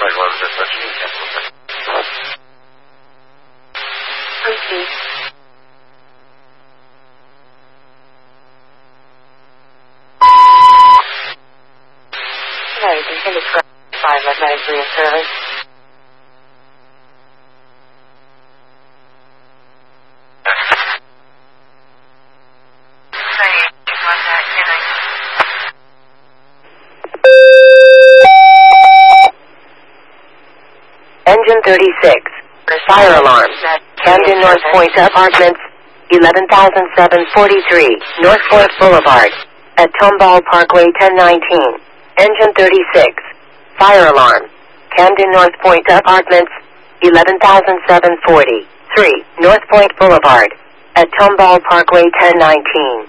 Proceed. American Indescribe 5 automatically in service. Engine 36. Fire alarm. Camden North Point Apartments. 11,743. North Point Boulevard. At Tomball Parkway 1019. Engine 36. Fire alarm. Camden North Point Apartments. 11,743. North Point Boulevard. At Tomball Parkway 1019.